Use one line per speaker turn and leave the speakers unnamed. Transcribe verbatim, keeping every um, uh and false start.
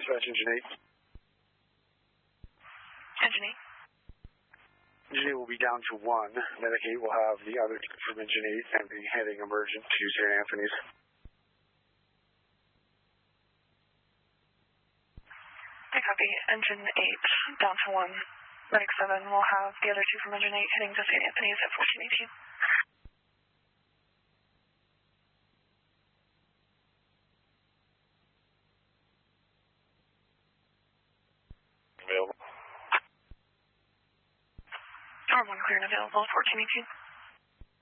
Dispatch Engine eight.
Engine eight.
Engine eight will be down to one. Medic eight will have the other two from Engine eight and be heading emergent to Saint Anthony's.
I copy. Engine eight down to one. Medic seven will have the other two from Engine eight heading to Saint Anthony's at fourteen eighteen.
Available.
R one clear and available, fourteen eighteen.